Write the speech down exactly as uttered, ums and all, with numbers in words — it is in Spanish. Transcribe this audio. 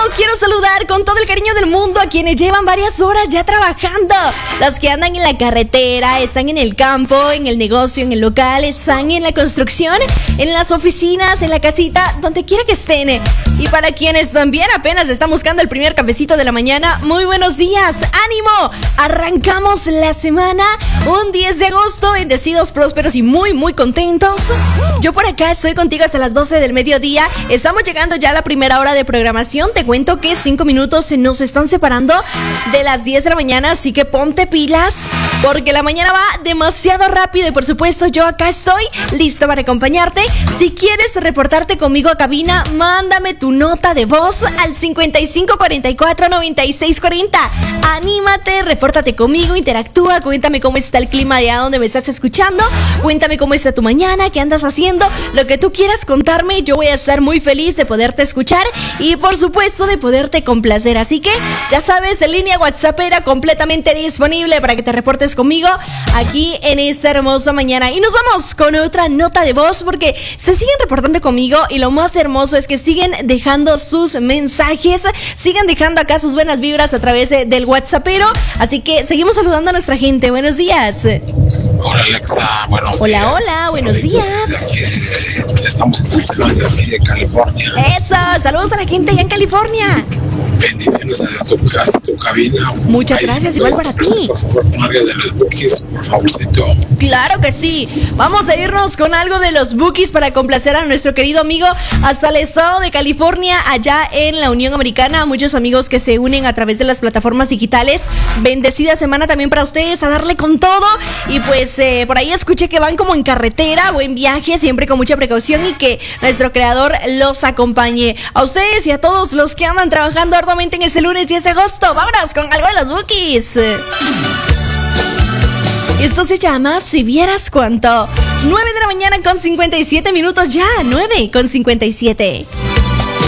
quiero saludar con todo el cariño del mundo a quienes llevan varias horas ya trabajando. Los que andan en la carretera, están en el campo, en el negocio, en el local, están en la construcción, en las oficinas, en la casita, donde quiera que estén. Y para quienes también apenas están buscando el primer cafecito de la mañana, muy buenos días, ánimo. Arrancamos la semana, un diez de agosto, bendecidos, prósperos y muy, muy contentos. Yo por acá estoy contigo hasta las doce del mediodía. Estamos llegando ya a la primera hora de programación. Te cuento que cinco minutos nos están separando de las diez de la mañana, así que ponte pilas, porque la mañana va demasiado rápido y por supuesto yo acá estoy lista para acompañarte. Si quieres reportarte conmigo a cabina, mándame tu nota de voz al cincuenta y cinco cuarenta y cuatro noventa y seis cuarenta. Anímate, repórtate conmigo, interactúa, cuéntame cómo está el clima allá donde me estás escuchando, cuéntame cómo está tu mañana, qué andas haciendo, lo que tú quieras contarme. Yo voy a estar muy feliz de poderte escuchar y por supuesto de poderte complacer. Así que ya sabes, en línea WhatsApp era completamente disponible para que te reportes conmigo aquí en esta hermosa mañana. Y nos vamos con otra nota de voz porque se siguen reportando conmigo y lo más hermoso es que siguen dejando sus mensajes, siguen dejando acá sus buenas vibras a través de, del WhatsAppero. Así que seguimos saludando a nuestra gente. Buenos días. Hola Alexa, buenos hola, días. Hola, hola, buenos días. Aquí, estamos escuchando de aquí de California. Eso, saludos a la gente allá en California. Bendiciones a tu casa, a tu cabina. Muchas Ay, gracias, igual para ti. Por favor, con algo de los Bookies, por favorcito. Claro que sí. Vamos a irnos con algo de los Bookies para complacer a nuestro querido amigo hasta el estado de California, allá en la Unión Americana. Muchos amigos que se unen a través de las plataformas digitales. Bendecida semana también para ustedes, a darle con todo. Y pues eh, por ahí escuché que van como en carretera, buen viaje, siempre con mucha precaución y que nuestro creador los acompañe. A ustedes y a todos los que andan trabajando arduamente en este lunes diez de agosto. Vámonos con algo de los Bookies. Esto se llama Si Vieras Cuánto. nueve de la mañana con cincuenta y siete minutos ya. nueve con cincuenta y siete.